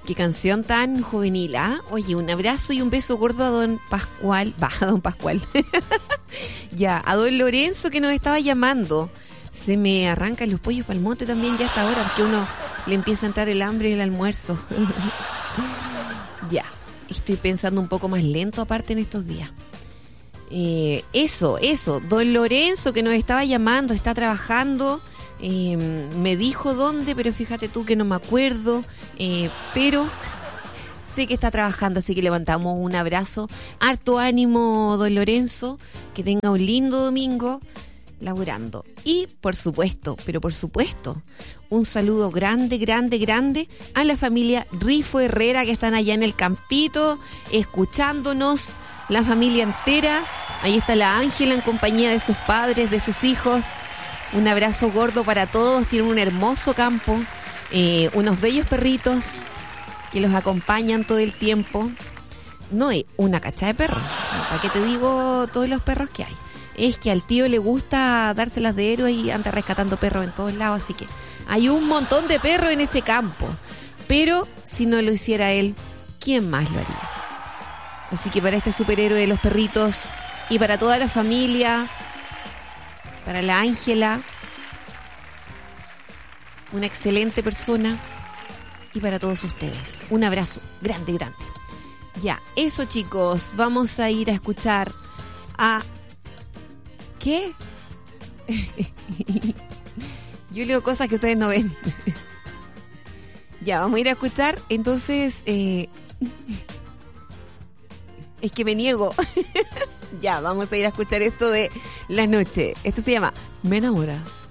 Qué canción tan juvenil, ¿ah? Oye, un abrazo y un beso gordo a don Pascual. A don Pascual. Ya, a don Lorenzo que nos estaba llamando. Se me arrancan los pollos para el monte también ya hasta ahora, porque uno le empieza a entrar el hambre y el almuerzo. Ya, estoy pensando un poco más lento aparte en estos días. Eso, don Lorenzo que nos estaba llamando, está trabajando. Me dijo dónde, pero fíjate tú que no me acuerdo, pero sé que está trabajando, así que levantamos un abrazo, harto ánimo don Lorenzo, que tenga un lindo domingo laburando. Y por supuesto, un saludo grande a la familia Rifo Herrera que están allá en el campito escuchándonos, la familia entera. Ahí está la Ángela en compañía de sus padres, de sus hijos. Un abrazo gordo para todos. Tienen un hermoso campo, unos bellos perritos que los acompañan todo el tiempo. No es una cacha de perros, ¿para qué te digo todos los perros que hay? Es que al tío le gusta dárselas de héroe y anda rescatando perros en todos lados, así que hay un montón de perros en ese campo. Pero si no lo hiciera él, ¿quién más lo haría? Así que para este superhéroe de los perritos y para toda la familia, para la Ángela, una excelente persona, y para todos ustedes, un abrazo grande. Ya, eso chicos, vamos a ir a escuchar a... ¿Qué? Yo leo cosas que ustedes no ven. Ya, vamos a ir a escuchar, entonces... Es que me niego. Ya, vamos a ir a escuchar esto de La Noche. Esto se llama Me Enamoras.